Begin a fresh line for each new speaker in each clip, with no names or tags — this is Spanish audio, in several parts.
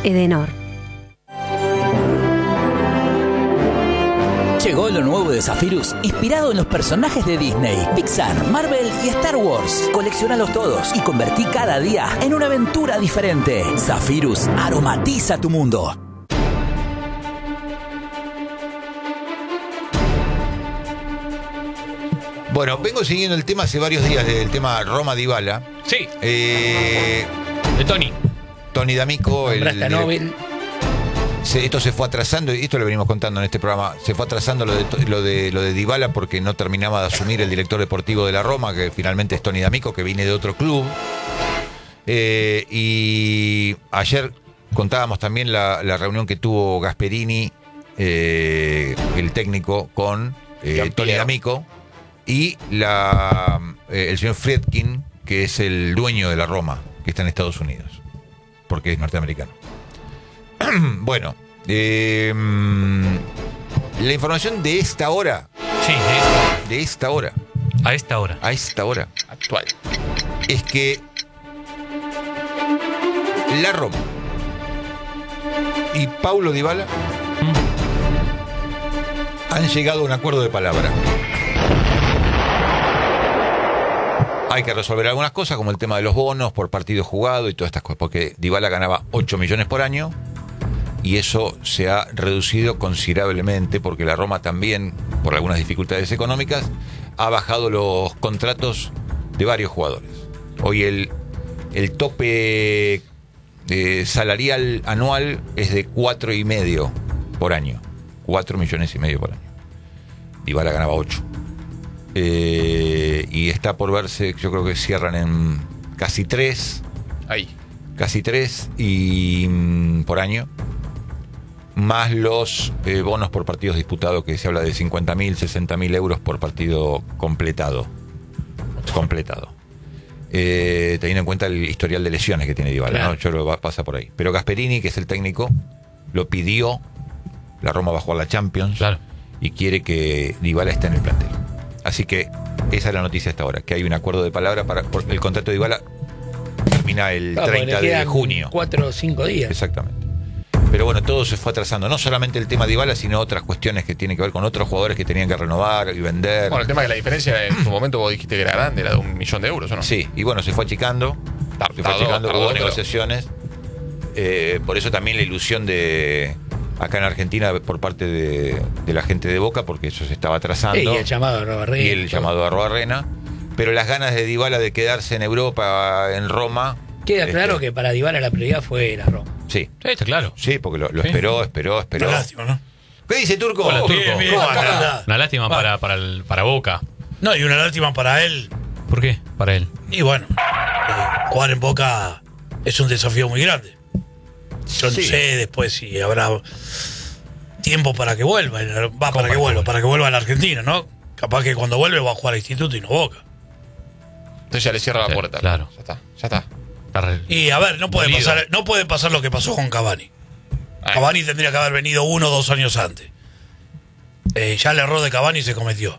Edenor.
Llegó lo nuevo de Zephyrus, inspirado en los personajes de Disney, Pixar, Marvel y Star Wars. Colecciónalos todos y convertí cada día en una aventura diferente. Zephyrus aromatiza tu mundo.
Bueno, vengo siguiendo el tema hace varios días, del tema Roma-Dybala.
Sí. De Tony
D'Amico,
Nobel.
Esto se fue atrasando, y esto lo venimos contando en este programa. Se fue atrasando lo de Dybala porque no terminaba de asumir el director deportivo de la Roma, que finalmente es Tony D'Amico, que viene de otro club. Y ayer contábamos también la reunión que tuvo Gasperini, el técnico, con Tony D'Amico y el señor Friedkin, que es el dueño de la Roma, que está en Estados Unidos, porque es norteamericano. Bueno, la información de esta hora.
Sí,
de esta hora.
A esta hora.
Actual. Es que la Roma y Paulo Dybala han llegado a un acuerdo de palabra. Hay que resolver algunas cosas, como el tema de los bonos por partido jugado y todas estas cosas, porque Dybala ganaba 8 millones por año y eso se ha reducido considerablemente porque la Roma también, por algunas dificultades económicas, ha bajado los contratos de varios jugadores. Hoy el tope salarial anual es de 4,5 por año. 4,5 millones por año. Dybala ganaba 8. Y está por verse, yo creo que cierran en casi 3. Casi 3 y por año. Más los bonos por partidos disputados, que se habla de 50.000, 60.000 euros por partido completado. Teniendo en cuenta el historial de lesiones que tiene Dybala, claro, ¿no? Yo lo pasa por ahí. Pero Gasperini, que es el técnico, lo pidió. La Roma va a jugar la Champions, claro, y quiere que Dybala esté en el plantel. Así que esa es la noticia hasta ahora, que hay un acuerdo de palabra por el contrato de Dybala termina el 30 de junio.
4 o 5 días.
Exactamente. Pero bueno, todo se fue atrasando. No solamente el tema de Dybala, sino otras cuestiones que tienen que ver con otros jugadores que tenían que renovar y vender.
Bueno, el tema de la diferencia en su momento vos dijiste que era grande, era de 1 millón de euros, ¿o no?
Sí, y bueno, se fue achicando. Hubo negociaciones. Por eso también la ilusión de acá en Argentina por parte de la gente de Boca, porque eso se estaba atrasando.
Sí, y el llamado a Arrobarrena.
Y el llamado a Arrobarrena. Pero las ganas de Dybala de quedarse en Europa, en Roma.
Queda claro que para Dybala la prioridad fue la Roma.
Sí.
Sí, está claro.
Sí, porque lo esperó.
Una lástima, ¿no?
¿Qué dice Turco?
Hola, Turco.
Bien,
Una lástima para Boca.
No, y una lástima para él.
¿Por qué? Para él.
Y bueno, jugar en Boca es un desafío muy grande. Yo no sé después si habrá tiempo para que vuelva. Para que vuelva a la Argentina, ¿no? Capaz que cuando vuelve va a jugar a Instituto y no Boca.
Entonces ya le cierra la puerta.
Claro.
Ya está.
Y a ver, no puede pasar lo que pasó con Cavani. Cavani tendría que haber venido 1 o 2 años antes. Ya el error de Cavani se cometió.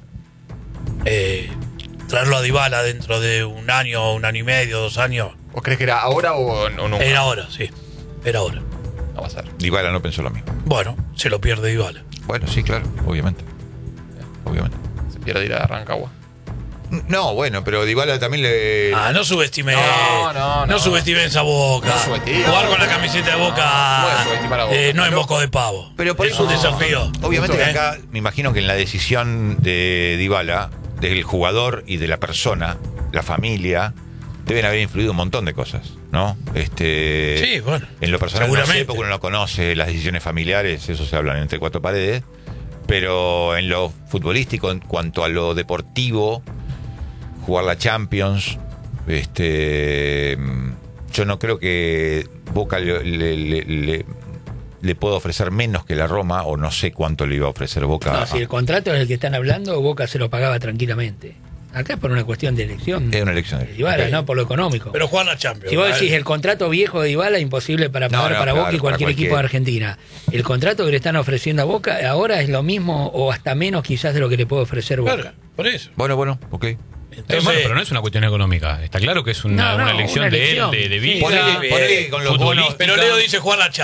Traerlo a Dybala dentro de 1 año, 1 año y medio, 2 años.
¿Vos crees que era ahora o nunca?
Era ahora, sí. Era ahora.
No va a ser.
Dybala no pensó lo mismo.
Bueno, se lo pierde Dybala.
Bueno, sí, claro, obviamente.
Se pierde ir a Rancagua.
No, bueno, pero Dybala también le...
No subestime. No subestime esa Boca.
No subestime.
Jugar con la camiseta de Boca no es moco de pavo.
Pero por
es un desafío.
Obviamente que acá me imagino que en la decisión de Dybala, del jugador y de la persona, la familia, deben haber influido un montón de cosas, ¿no?
Sí, bueno.
En lo personal no
seguramente.
sé, porque uno no conoce las decisiones familiares, eso se hablan entre 4 paredes, pero en lo futbolístico, en cuanto a lo deportivo, jugar la Champions, yo no creo que Boca le pueda ofrecer menos que la Roma, o no sé cuánto le iba a ofrecer Boca.
No, si el contrato es el que están hablando, Boca se lo pagaba tranquilamente. Acá es por una cuestión de elección.
Es una elección de
Dybala,
okay,
no por lo económico.
Pero jugar la Champions.
Si vos decís el contrato viejo de Dybala, imposible para pagar para Boca y cualquier equipo de Argentina. El contrato que le están ofreciendo a Boca ahora es lo mismo o hasta menos quizás de lo que le puede ofrecer Boca.
Claro, por eso.
Bueno, ok.
Entonces, bueno, pero no es una cuestión económica. Está claro que es una elección de él, de vida.
Ponele con los bonos.
Pero Leo dice jugar la Champions.